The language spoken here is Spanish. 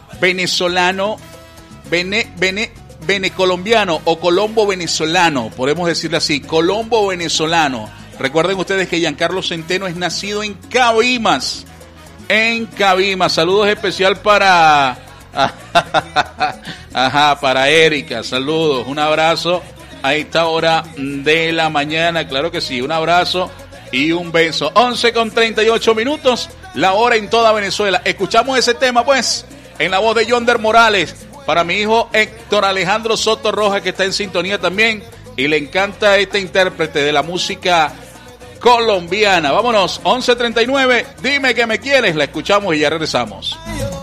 venezolano, colombiano o colombo venezolano, podemos decirle así, colombo venezolano. Recuerden ustedes que Giancarlo Centeno es nacido en Cabimas. En Cabimas. Saludos especial para... para Erika. Saludos, un abrazo a esta hora de la mañana. Claro que sí, un abrazo y un beso. 11:38, la hora en toda Venezuela. Escuchamos ese tema, pues, en la voz de Yonder Morales. Para mi hijo Héctor Alejandro Soto Rojas, que está en sintonía también y le encanta este intérprete de la música colombiana. Vámonos, 11:39, dime que me quieres, la escuchamos y ya regresamos.